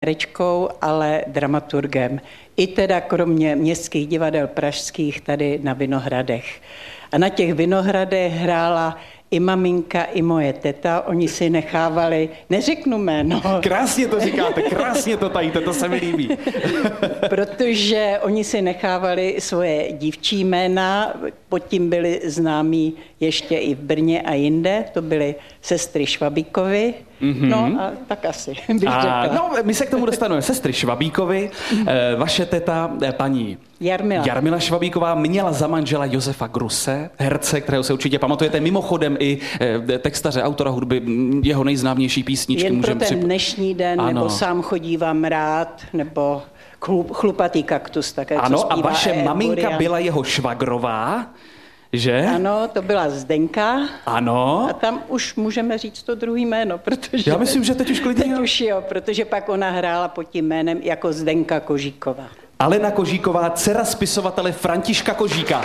herečkou, ale dramaturgem. I teda kromě městských divadel pražských tady na Vinohradech. A na těch Vinohradech hrála i maminka, i moje teta, oni si nechávali, neřeknu jméno. Krásně to říkáte, krásně to tajíte, to se mi líbí. Protože oni si nechávali svoje dívčí jména, pod tím byli známí ještě i v Brně a jinde, to byly sestry Švabíkovy. No a tak asi bych řekla. No, my se k tomu dostaneme. Sestry Švabíkovy, vaše teta, paní Jarmila Švabíková, měla za manžela Josefa Gruse, herce, kterého se určitě pamatujete, mimochodem i textaře, autora hudby, jeho nejznámější písničky. Jen pro ten dnešní den, ano. Nebo Sám chodívám rád, nebo Chlupatý kaktus. Také, ano, a vaše maminka byla jeho švagrová, že? Ano, to byla Zdenka. Ano. A tam už můžeme říct to druhý jméno, protože... Já myslím, že teď už klidně... Teď už jo, protože pak ona hrála pod tím jménem jako Zdenka Kožíková. Alena Kožíková, dcera spisovatele Františka Kožíka.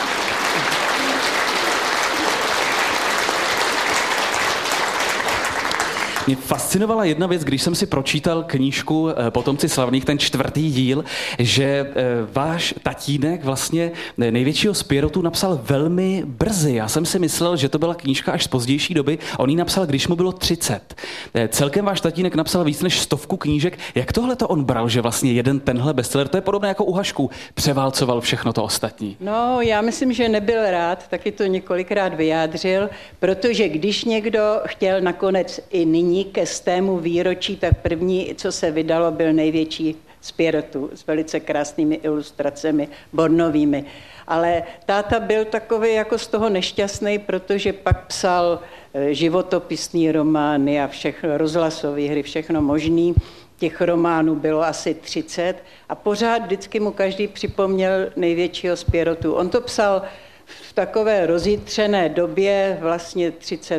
Mě fascinovala jedna věc, když jsem si pročítal knížku Potomci slavných, ten 4. díl, že váš tatínek vlastně Největšího z Pierrotů napsal velmi brzy. Já jsem si myslel, že to byla knížka až z pozdější doby. On ji napsal, když mu bylo 30. Celkem váš tatínek napsal víc než 100 knížek. Jak tohle to on bral, že vlastně jeden tenhle bestseller, to je podobné jako u Hašků, převálcoval všechno to ostatní? No, já myslím, že nebyl rád, taky to několikrát vyjádřil, protože když někdo chtěl nakonec i nyní ke 100. výročí, tak první, co se vydalo, byl Největší z Pierrotů s velice krásnými ilustracemi bornovými. Ale táta byl takový jako z toho nešťastný, protože pak psal životopisný romány a všechno, rozhlasové hry, všechno možný. Těch románů bylo asi 30 a pořád vždycky mu každý připomněl Největšího z Pierrotů. On to psal v takové rozjitřené době, vlastně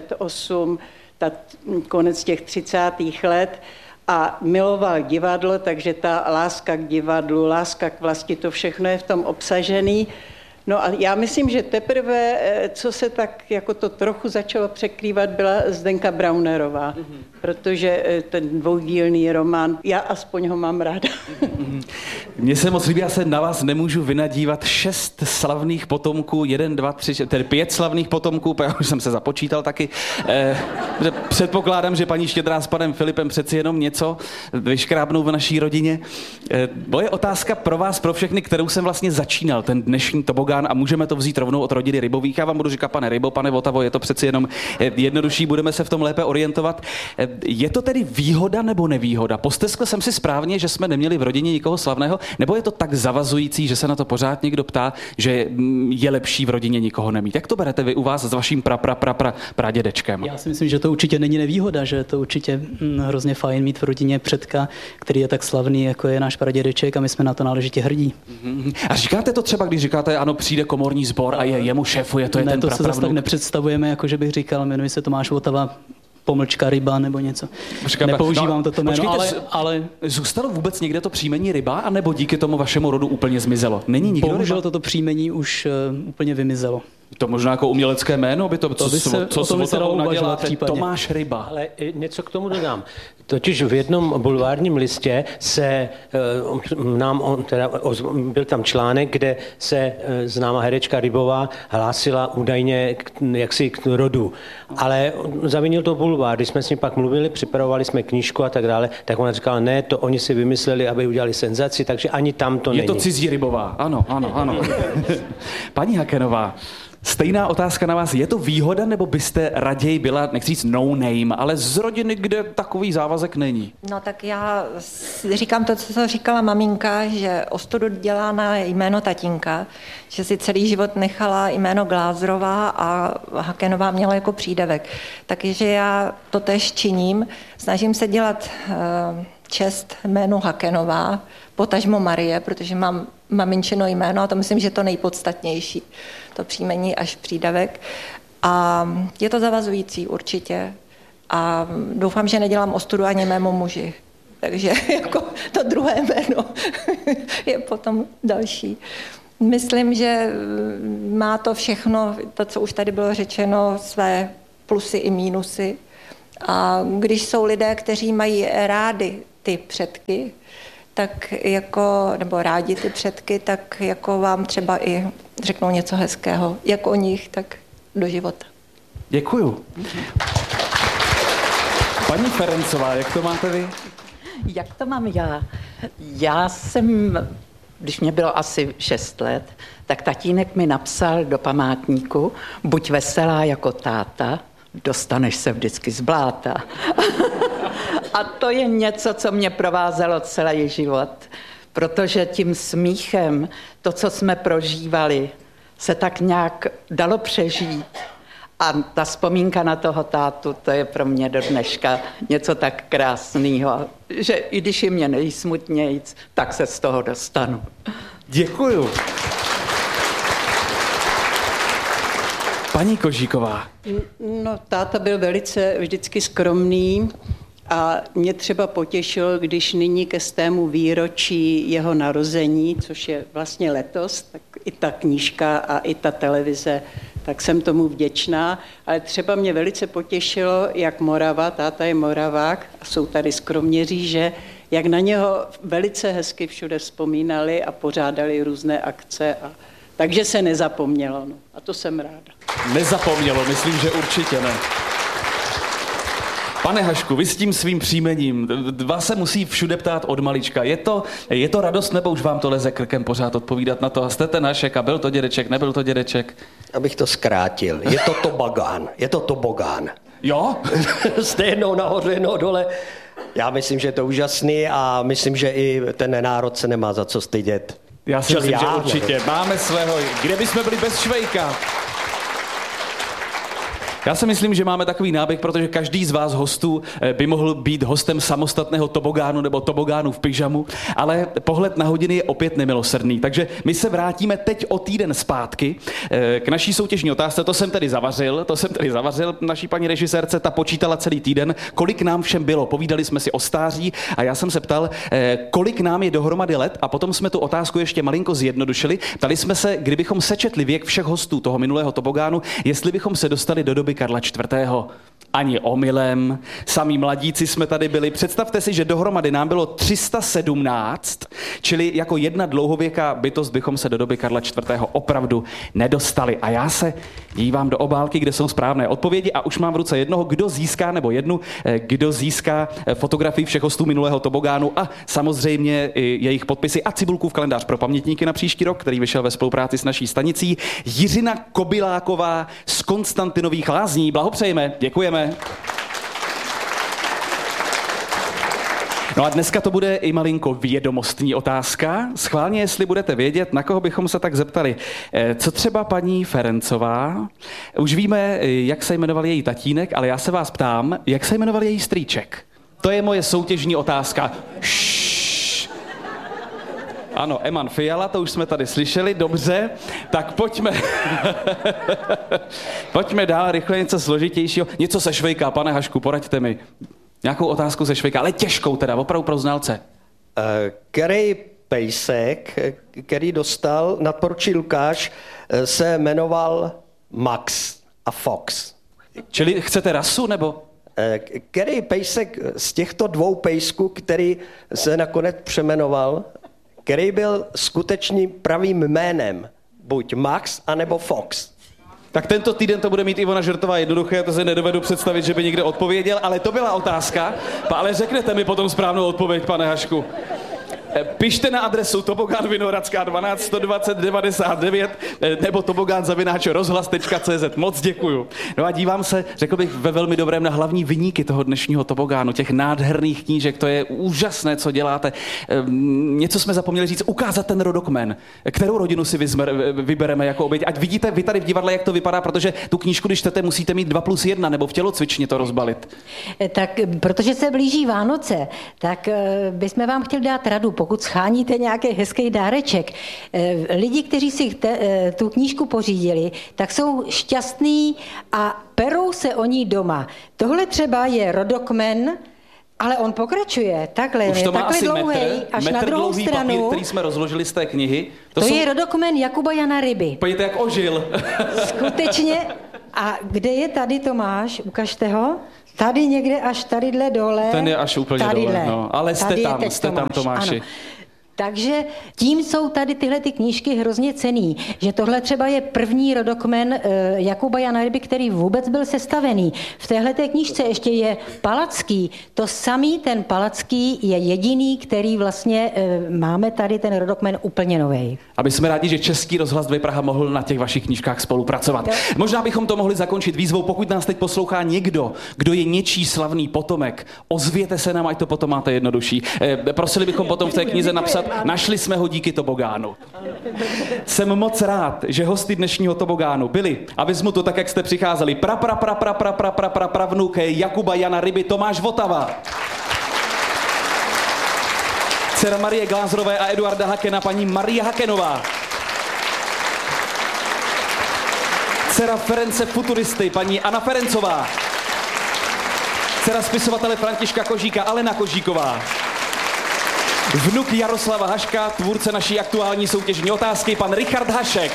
38, konec těch 30. let a miloval divadlo, takže ta láska k divadlu, láska k vlasti, to všechno je v tom obsažený. No a já myslím, že teprve, co se tak jako to trochu začalo překrývat, byla Zdenka Braunerová, protože ten dvoudílný román, já aspoň ho mám ráda. Mně se moc líbí, já se na vás nemůžu vynadívat 6 slavných potomků, 1, 2, 3, tedy 5 slavných potomků, já už jsem se započítal taky. Předpokládám, že paní Štědrá s panem Filipem přeci jenom něco vyškrábnou v naší rodině. Moje otázka pro vás, pro všechny, kterou jsem vlastně začínal, ten dnešní tobogán, a můžeme to vzít rovnou od rodiny Rybových. Já vám budu říkat, pane Rybo, pane Votavo, je to přeci jenom jednodušší, budeme se v tom lépe orientovat. Je to tedy výhoda nebo nevýhoda? Posteskl jsem si správně, že jsme neměli v rodině nikoho slavného, nebo je to tak zavazující, že se na to pořád někdo ptá, že je lepší v rodině nikoho nemít? Jak to berete vy u vás s vaším pradědečkem? Já si myslím, že to určitě není nevýhoda, že je to určitě hrozně fajn mít v rodině předka, který je tak slavný, jako je náš pradědeček, a my jsme na to náležitě hrdí. A říkáte to třeba, když říkáte, ano, přijde komorní sbor a jemu šéfuje, to je ne, ten to prapravnuk? se zase tak nepředstavujeme, jako že bych říkal, jmenuje se Tomáš Votava, pomlčka Ryba nebo něco. Nepoužívám toto jméno, ale... Zůstalo vůbec někde to příjmení Ryba, anebo díky tomu vašemu rodu úplně zmizelo? Není nikdo Bohužel Ryba? toto příjmení už úplně vymizelo. To možná jako umělecké jméno, by to co s Votavou naděláte? Tomáš Ryba. Ale něco k tomu dodám. Totiž v jednom bulvárním listě se byl tam článek, kde se známá herečka Rybová hlásila údajně jaksi k rodu. Ale zavinil to bulvár. Když jsme s ním pak mluvili, připravovali jsme knížku a tak dále, tak ona říkala, ne, to oni si vymysleli, aby udělali senzaci, takže ani tam to není. Je to cizí Rybová, ano. Paní Hakenová, stejná otázka na vás. Je to výhoda, nebo byste raději byla, nechci říct no name, ale z rodiny, kde takový závazek není? No tak já říkám to, co říkala maminka, že ostudu dělá na jméno tatínka, že si celý život nechala jméno Glázrová a Hakenová měla jako přídavek. Takže já to též činím. Snažím se dělat čest jménu Hakenová, potažmo Marie, protože mám maminčino jméno a to myslím, že je to nejpodstatnější, to příjmení až přídavek. A je to zavazující určitě a doufám, že nedělám ostudu ani mému muži. Takže jako to druhé jméno je potom další. Myslím, že má to všechno, to, co už tady bylo řečeno, své plusy i mínusy. A když jsou lidé, kteří mají rádi ty předky, tak jako, nebo rádi ty předky, tak jako vám třeba i řeknou něco hezkého, jak o nich, tak do života. Děkuju. Paní Ferencová, jak to máte vy? Jak to mám já? Já jsem, když mě bylo asi 6 let, tak tatínek mi napsal do památníku: buď veselá jako táta, dostaneš se vždycky z bláta. A to je něco, co mě provázelo celý život, protože tím smíchem, to, co jsme prožívali, se tak nějak dalo přežít. A ta vzpomínka na toho tátu, to je pro mě do dneška něco tak krásného, že i když je mě nejsmutnějc, tak se z toho dostanu. Děkuju. Paní Kožíková. No, táta byl velice vždycky skromný a mě třeba potěšilo, když nyní ke stému výročí jeho narození, což je vlastně letos, tak i ta knížka a i ta televize, tak jsem tomu vděčná, ale třeba mě velice potěšilo, jak Morava, táta je Moravák a jsou tady z Kroměříže, jak na něho velice hezky všude vzpomínali a pořádali různé akce, takže se nezapomnělo, no, a to jsem ráda. Nezapomnělo, myslím, že určitě ne. Pane Hašku, vy s tím svým příjmením, vás se musí všude ptát od malička. Je to radost, nebo už vám to leze krkem pořád odpovídat na to? A jste ten Hašek a byl to dědeček, nebyl to dědeček? Abych to zkrátil. Je to tobogán. Jo? Jste jednou nahoře, jednou dole. Já myslím, že je to úžasný a myslím, že i ten národ se nemá za co stydět. Já si myslím, že určitě. Máme svého. Kde bychom byli bez Švejka? Já si myslím, že máme takový náběh, protože každý z vás hostů by mohl být hostem samostatného tobogánu nebo tobogánu v pyžamu, ale pohled na hodiny je opět nemilosrdný. Takže my se vrátíme teď o týden zpátky k naší soutěžní otázce. To jsem tedy zavařil naší paní režisérce, ta počítala celý týden, kolik nám všem bylo. Povídali jsme si o stáří a já jsem se ptal, kolik nám je dohromady let, a potom jsme tu otázku ještě malinko zjednodušili. Ptali jsme se, kdybychom sečetli věk všech hostů toho minulého tobogánu, jestli bychom se dostali do doby Karla IV. Ani omylem, samí mladíci jsme tady byli. Představte si, že dohromady nám bylo 317, čili jako jedna dlouhověká bytost bychom se do doby Karla IV. Opravdu nedostali. A já se dívám do obálky, kde jsou správné odpovědi a už mám v ruce jednoho, kdo získá, nebo jednu, kdo získá fotografii všech hostů minulého tobogánu a samozřejmě i jejich podpisy a cibulku v kalendář pro pamětníky na příští rok, který vyšel ve spolupráci s naší stanicí. Jiřina Kobyláková z Konstantinových Lázní. Blahopřejeme, děkujeme. No a dneska to bude i malinko vědomostní otázka. Schválně, jestli budete vědět, na koho bychom se tak zeptali. Co třeba paní Ferencová? Už víme, jak se jmenoval její tatínek, ale já se vás ptám, jak se jmenoval její strýček? To je moje soutěžní otázka. Ano, Eman Fiala, to už jsme tady slyšeli, dobře, tak pojďme. Pojďme dál, rychle něco složitějšího. Něco se Švejka, pane Hašku, poraďte mi. Nějakou otázku ze Švejka, ale těžkou teda, opravdu pro znalce. Který pejsek, který dostal nadporučí Lukáš, se jmenoval Max a Fox. Čili chcete rasu, nebo? Který pejsek z těchto dvou pejsků, který se nakonec přemenoval, který byl skutečným pravým jménem, buď Max, anebo Fox. Tak tento týden to bude mít Ivona Žertová jednoduché, to se nedovedu představit, že by někde odpověděl, ale to byla otázka. Ale řeknete mi potom správnou odpověď, pane Hašku. Pište na adresu Tobogán Vinohradská 12 120 99 nebo tobogán@rozhlas.cz. Moc děkuju. No a dívám se, řekl bych, ve velmi dobrém na hlavní viníky toho dnešního Tobogánu, těch nádherných knížek, to je úžasné, co děláte. Něco jsme zapomněli říct, ukázat ten rodokmen. Kterou rodinu si vybereme jako oběť? Ať vidíte vy tady v divadle, jak to vypadá, protože tu knížku, když čtete, musíte mít 2+1 nebo v tělocvičně to rozbalit. Tak protože se blíží Vánoce, tak bychom vám chtěli dát radu, pokud scháníte nějaký hezký dáreček. Lidi, kteří si tu knížku pořídili, tak jsou šťastní a perou se o ní doma. Tohle třeba je rodokmen, ale on pokračuje. Takhle, už to má takhle asi dlouhý, až na druhou stranu. Papír, který jsme rozložili z té knihy. To je rodokmen Jakuba Jana Ryby. Pojďte, jak ožil. Skutečně. A kde je tady Tomáš? Ukažte ho. Tady někde až tadyhle dole. Ten je až úplně dole, no. Ale jste tam Tomáši. Ano. Takže tím jsou tady tyhle ty knížky hrozně cenný, že tohle třeba je první rodokmen Jakuba Jana Ryby, který vůbec byl sestavený. V téhleté knížce ještě je Palacký. To samý, ten Palacký je jediný, který vlastně máme tady ten rodokmen úplně novej. Aby jsme rádi, že Český rozhlas 2 Praha mohl na těch vašich knížkách spolupracovat. No. Možná bychom to mohli zakončit výzvou, pokud nás teď poslouchá někdo, kdo je něčí slavný potomek, ozvěte se nám, ať to potom máte jednodušší. Prosili bychom potom v té knize napsat: našli jsme ho díky tobogánu. Jsem moc rád, že hosty dnešního tobogánu byli, a vezmu to tak, jak jste přicházeli, pravnuk Jakuba Jana Ryby Tomáš Votava. Dcera Marie Glázrové a Eduarda Hakena paní Marie Hakenová. Dcera Ference Futuristy paní Anna Ferencová. Dcera spisovatele Františka Kožíka Alena Kožíková. Vnuk Jaroslava Haška, tvůrce naší aktuální soutěžní otázky, pan Richard Hašek.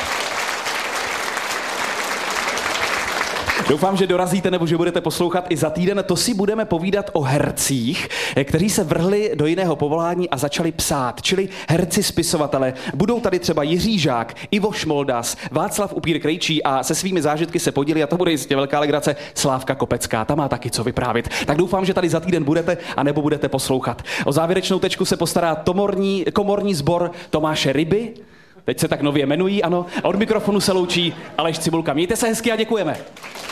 Doufám, že dorazíte nebo že budete poslouchat i za týden. To si budeme povídat o hercích, kteří se vrhli do jiného povolání a začali psát, čili herci spisovatele. Budou tady třeba Jiří Žák, Ivo Šmoldas, Václav Upír Krejčí a se svými zážitky se podělí, a to bude jistě velká legrace, Slávka Kopecká. Ta má taky co vyprávět. Tak doufám, že tady za týden budete a nebo budete poslouchat. O závěrečnou tečku se postará komorní sbor Tomáše Ryby. Teď se tak nově jmenují, ano. A od mikrofonu se loučí Aleš Cibulka. Mějte se hezky a děkujeme.